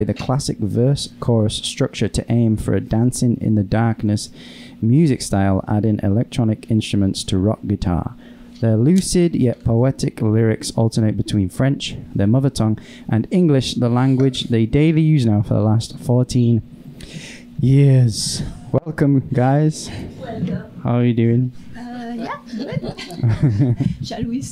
The classic verse-chorus structure to aim for a dancing in the darkness music style, adding electronic instruments to rock guitar. Their lucid yet poetic lyrics alternate between French, their mother tongue, and English, the language they daily use now for the last 14 years. Welcome, guys. Welcome. How are you doing? Yeah, good. Shall we